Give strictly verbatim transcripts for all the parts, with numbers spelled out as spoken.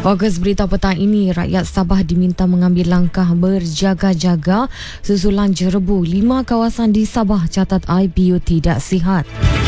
Fokus berita petang ini, rakyat Sabah diminta mengambil langkah berjaga-jaga susulan jerebu lima kawasan di Sabah catat I P U tidak sihat.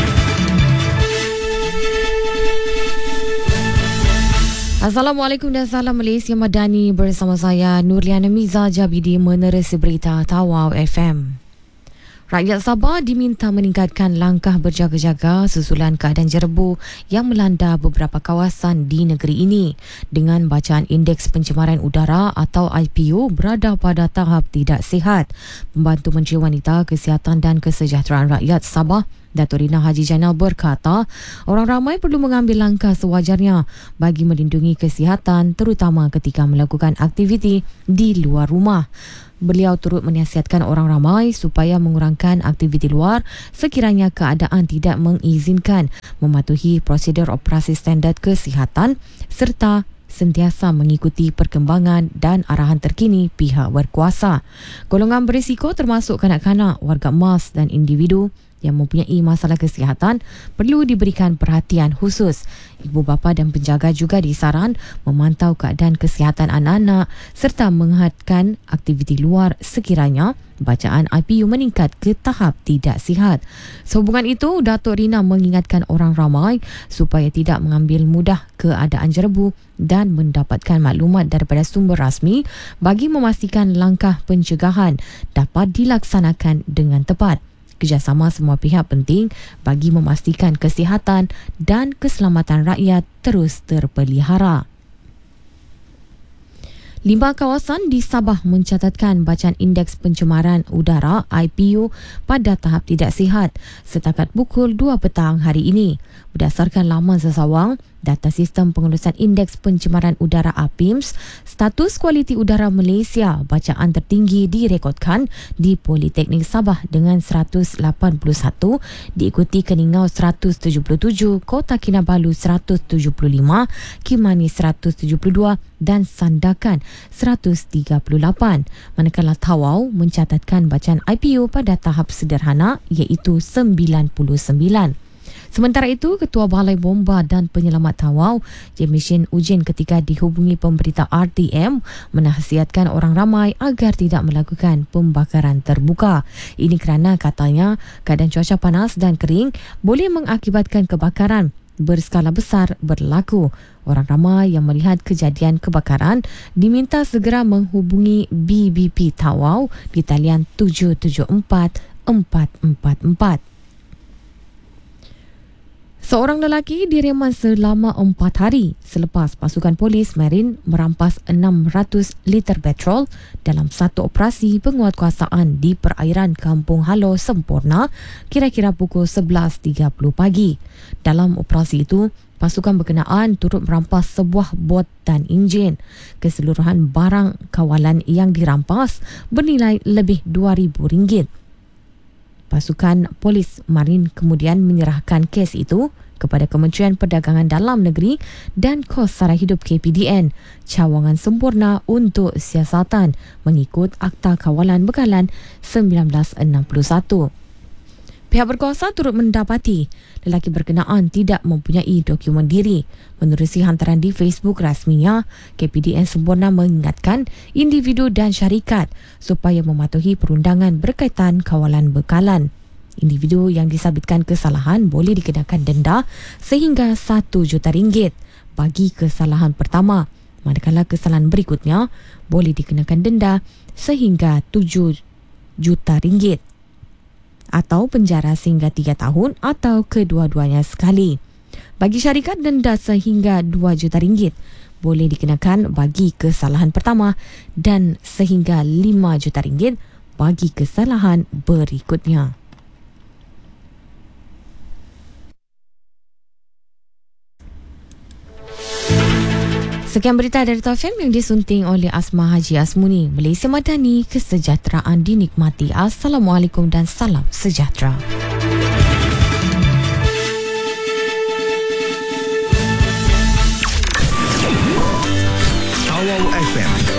Assalamualaikum dan salam Malaysia Madani, bersama saya Nurliana Miza Jabidi menerusi berita Tawau F M. Rakyat Sabah diminta meningkatkan langkah berjaga-jaga susulan keadaan jerebu yang melanda beberapa kawasan di negeri ini dengan bacaan indeks pencemaran udara atau I P U berada pada tahap tidak sihat. Pembantu Menteri Wanita, Kesihatan dan Kesejahteraan Rakyat Sabah, Datuk Rina Haji Jainal berkata, orang ramai perlu mengambil langkah sewajarnya bagi melindungi kesihatan terutama ketika melakukan aktiviti di luar rumah. Beliau turut menasihatkan orang ramai supaya mengurangkan aktiviti luar sekiranya keadaan tidak mengizinkan, mematuhi prosedur operasi standard kesihatan serta sentiasa mengikuti perkembangan dan arahan terkini pihak berkuasa. Golongan berisiko termasuk kanak-kanak, warga emas dan individu yang mempunyai masalah kesihatan perlu diberikan perhatian khusus. Ibu bapa dan penjaga juga disaran memantau keadaan kesihatan anak-anak serta menghadkan aktiviti luar sekiranya bacaan I P U meningkat ke tahap tidak sihat. Sehubungan itu, Datuk Rina mengingatkan orang ramai supaya tidak mengambil mudah keadaan jerebu dan mendapatkan maklumat daripada sumber rasmi bagi memastikan langkah pencegahan dapat dilaksanakan dengan tepat. Kerjasama semua pihak penting bagi memastikan kesihatan dan keselamatan rakyat terus terpelihara. Lima kawasan di Sabah mencatatkan bacaan indeks pencemaran udara I P U pada tahap tidak sihat setakat pukul dua petang hari ini. Berdasarkan laman sesawang, data sistem pengurusan indeks pencemaran udara A P I M S, status kualiti udara Malaysia bacaan tertinggi direkodkan di Politeknik Sabah dengan seratus lapan puluh satu, diikuti Keningau seratus tujuh puluh tujuh, Kota Kinabalu seratus tujuh puluh lima, Kimani seratus tujuh puluh dua dan Sandakan seratus tiga puluh lapan. Manakala Tawau mencatatkan bacaan I P U pada tahap sederhana iaitu sembilan puluh sembilan. Sementara itu, Ketua Balai Bomba dan Penyelamat Tawau, Jemishin Ujin, ketika dihubungi pemberita R T M, menasihatkan orang ramai agar tidak melakukan pembakaran terbuka. Ini kerana katanya keadaan cuaca panas dan kering boleh mengakibatkan kebakaran berskala besar berlaku. Orang ramai yang melihat kejadian kebakaran diminta segera menghubungi B B P Tawau di talian tujuh tujuh empat empat empat empat. Seorang lelaki direman selama empat hari selepas pasukan polis Marin merampas enam ratus liter petrol dalam satu operasi penguatkuasaan di perairan Kampung Halo Sempurna kira-kira pukul sebelas tiga puluh pagi. Dalam operasi itu, pasukan berkenaan turut merampas sebuah bot dan enjin. Keseluruhan barang kawalan yang dirampas bernilai lebih dua ribu ringgit. Pasukan polis Marin kemudian menyerahkan kes itu kepada Kementerian Perdagangan Dalam Negeri dan Kos Sara Hidup K P D N Cawangan Sempurna untuk siasatan mengikut Akta Kawalan Bekalan seribu sembilan ratus enam puluh satu. Pihak berkuasa turut mendapati lelaki berkenaan tidak mempunyai dokumen diri. Menerusi hantaran di Facebook rasminya, K P D N Sempurna mengingatkan individu dan syarikat supaya mematuhi perundangan berkaitan kawalan bekalan. Individu yang disabitkan kesalahan boleh dikenakan denda sehingga satu juta ringgit bagi kesalahan pertama, manakala kesalahan berikutnya boleh dikenakan denda sehingga tujuh juta ringgit atau penjara sehingga tiga tahun atau kedua-duanya sekali. Bagi syarikat, denda sehingga dua juta ringgit boleh dikenakan bagi kesalahan pertama dan sehingga lima juta ringgit bagi kesalahan berikutnya. Sekian berita dari T A F M yang disunting oleh Asma Haji Asmuni. Malaysia Madani, kesejahteraan dinikmati. Assalamualaikum dan salam sejahtera.